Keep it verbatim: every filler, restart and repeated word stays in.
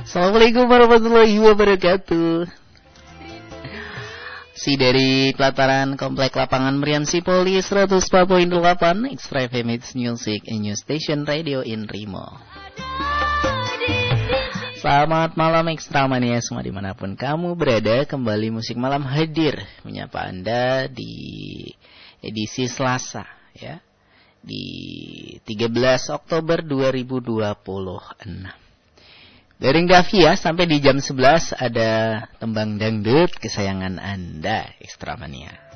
Assalamualaikum warahmatullahi wabarakatuh. Si dari pelataran Komplek Lapangan Meriam Sipoli seratus empat koma delapan Extra F M It's Music and New Station Radio in Rimo. Selamat malam Extra Mania semua dimanapun kamu berada. Kembali Musik Malam hadir menyapa Anda di edisi Selasa ya, di tiga belas Oktober dua ribu dua puluh enam. Dari Davia sampai di jam sebelas ada tembang dangdut kesayangan Anda Extra Mania.